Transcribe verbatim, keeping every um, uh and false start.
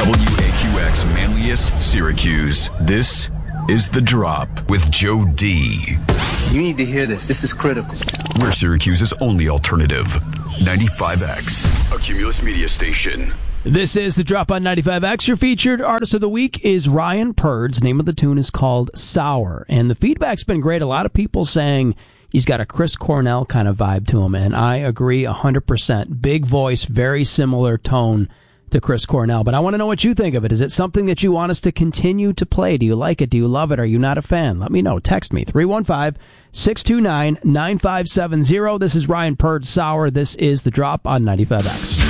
W A Q X Manlius, Syracuse. This is The Drop with Joe D. You need to hear this. This is critical. We're Syracuse's only alternative. ninety-five X, a Cumulus media station. This is The Drop on ninety-five X. Your featured artist of the week is Ryan Purd's. Name of the tune is called Sour. And the feedback's been great. A lot of people saying he's got a Chris Cornell kind of vibe to him. And I agree one hundred percent. Big voice, very similar tone to Chris Cornell. But I want to know what you think of it. Is it something that you want us to continue to play? Do you like it? Do you love it? Are you not a fan? Let me know. Text me, three one five, six two nine, nine five seven zero. This is Ryan Purd, Sour. This is The Drop on ninety-five X.